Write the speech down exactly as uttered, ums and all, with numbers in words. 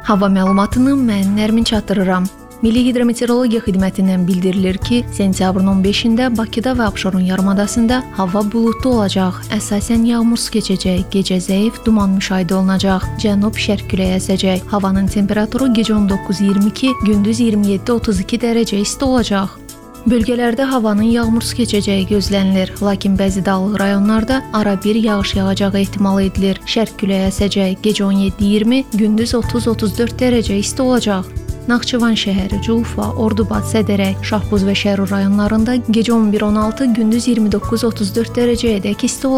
Hava məlumatını mən Nərmin çatdırıram. Milli Hidrometeorologiya Xidmətindən bildirilir ki, sentyabrın on beşində Bakıda və Abşeron yarımadasında hava buludlu olacaq. Əsasən yağmursuz keçəcək, gecə zəif duman müşahidə olunacaq. Cənub-şərq küləyi əsəcək. Havanın temperaturu gecə on doqquz iyirmi iki, gündüz iyirmi yeddi otuz iki dərəcə isti olacaq. Bölgələrdə havanın yağmursuz keçəcəyi gözlənilir, lakin bəzi dağlıq rayonlarda ara bir yağış yağacağı ehtimal edilir. Şərq küləyi əsəcək, gecə on yeddi iyirmi, gündüz otuz otuz dörd dərəcə isti olacaq. Naxçıvan şəhəri, Culfa, Ordubad, Sədərək, Şahbuz və Şərur rayonlarında gecə on bir on altı, gündüz iyirmi doqquz otuz dörd dərəcəyədək isti olacaq.